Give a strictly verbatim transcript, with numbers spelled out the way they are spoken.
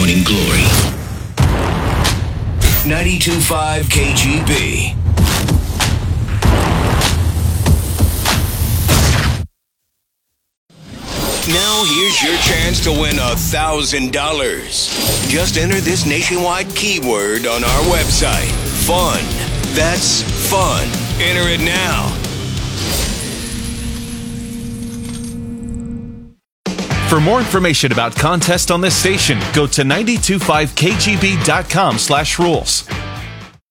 Morning Glory. ninety-two point five K G B. Now here's your chance to win a thousand dollars. Just enter this nationwide keyword on our website. Fun. That's fun. Enter it now. For more information about contests on this station, go to nine two five K G B dot com slash rules.